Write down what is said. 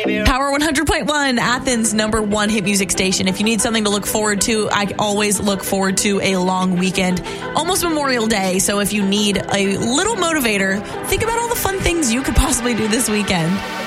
Power 100.1, Athens' #1 hit music station. If you need something to look forward to, I always look forward to a long weekend. Almost Memorial Day, so if you need a little motivator, think about all the fun things you could possibly do this weekend.